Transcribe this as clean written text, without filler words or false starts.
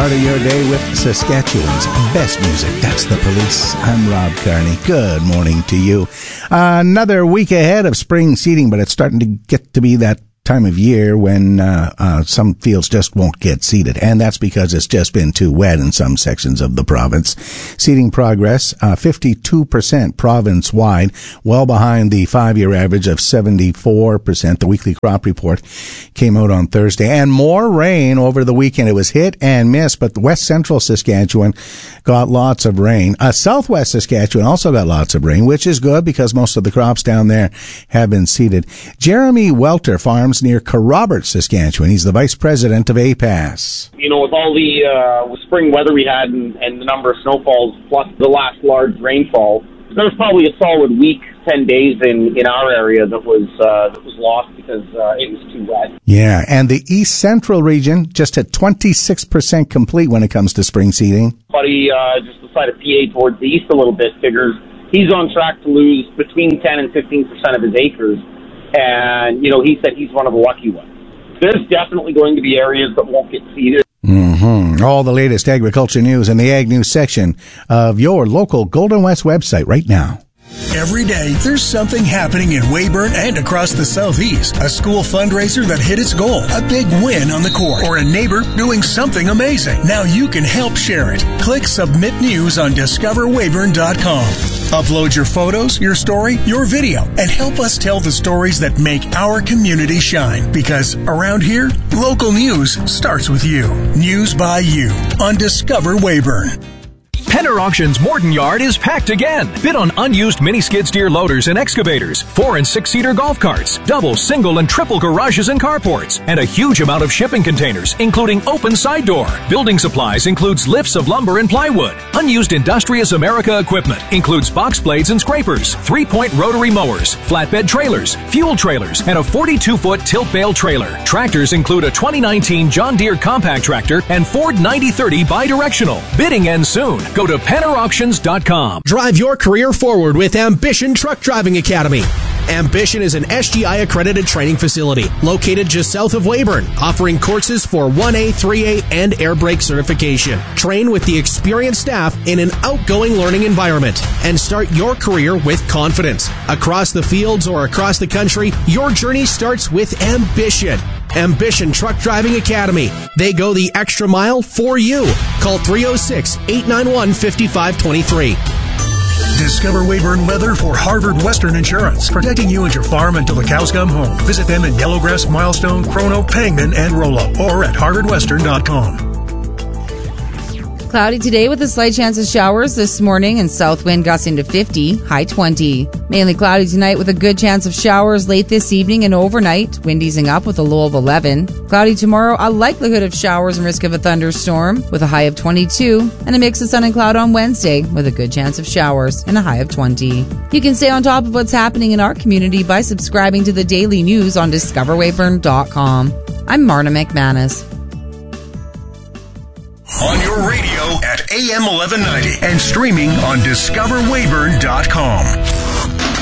start of your day with Saskatchewan's best music. That's The Police. I'm Rob Carney. Good morning to you. Another week ahead of spring seeding, but it's starting to get to be that time of year when some fields just won't get seeded, and that's because it's just been too wet in some sections of the province. Seeding progress 52% province-wide, well behind the 5-year average of 74%. The weekly crop report came out on Thursday, and more rain over the weekend. It was hit and miss, but West Central Saskatchewan got lots of rain. Southwest Saskatchewan also got lots of rain, which is good because most of the crops down there have been seeded. Jeremy Welter farms near Carrobert, Saskatchewan. He's the vice president of APAS. You know, with all the spring weather we had and the number of snowfalls plus the last large rainfall, there was probably a solid week, 10 days in our area that was lost because it was too wet. Yeah, and the East Central region just at 26% complete when it comes to spring seeding. Buddy, just the side of PA towards the east a little bit, figures he's on track to lose between 10 and 15% of his acres. And, you know, he said he's one of the lucky ones. There's definitely going to be areas that won't get seeded. Mm-hmm. All the latest agriculture news in the Ag News section of your local Golden West website right now. Every day, there's something happening in Weyburn and across the Southeast. A school fundraiser that hit its goal, a big win on the court, or a neighbor doing something amazing. Now you can help share it. Click Submit News on DiscoverWeyburn.com. Upload your photos, your story, your video, and help us tell the stories that make our community shine. Because around here, local news starts with you. News by you on Discover Weyburn. Penner Auctions Morton Yard is packed again. Bid on unused mini skid steer loaders and excavators, 4- and 6-seater golf carts, double, single, and triple garages and carports, and a huge amount of shipping containers, including open side door. Building supplies includes lifts of lumber and plywood. Unused Industrious America equipment includes box blades and scrapers, 3-point rotary mowers, flatbed trailers, fuel trailers, and a 42-foot tilt bale trailer. Tractors include a 2019 John Deere compact tractor and Ford 9030 bidirectional. Bidding ends soon. Go to PennerAuctions.com. Drive your career forward with Ambition Truck Driving Academy. Ambition is an SGI-accredited training facility located just south of Weyburn, offering courses for 1A, 3A, and air brake certification. Train with the experienced staff in an outgoing learning environment and start your career with confidence. Across the fields or across the country, your journey starts with Ambition. Ambition Truck Driving Academy. They go the extra mile for you. Call 306-891-5523. Discover Weyburn weather for Harvard Western Insurance, protecting you and your farm until the cows come home. Visit them in Yellowgrass, Milestone, Chrono, Pangman, and Rollo, or at harvardwestern.com. Cloudy today with a slight chance of showers this morning and south wind gusting to 50, high 20. Mainly cloudy tonight with a good chance of showers late this evening and overnight. Wind easing up with a low of 11. Cloudy tomorrow, a likelihood of showers and risk of a thunderstorm with a high of 22. And a mix of sun and cloud on Wednesday with a good chance of showers and a high of 20. You can stay on top of what's happening in our community by subscribing to the daily news on DiscoverWeyburn.com. I'm Marna McManus. On your radio at AM 1190 and streaming on DiscoverWeyburn.com.